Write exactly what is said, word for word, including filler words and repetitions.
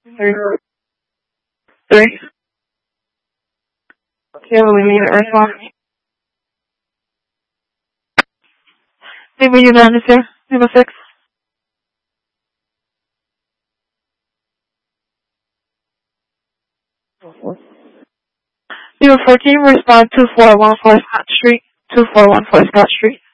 Three. Three. Okay, will we need a response? Maybe you're not sir. Zero six. Zero fourteen, respond two four one four Scott Street. Two four one four Scott Street.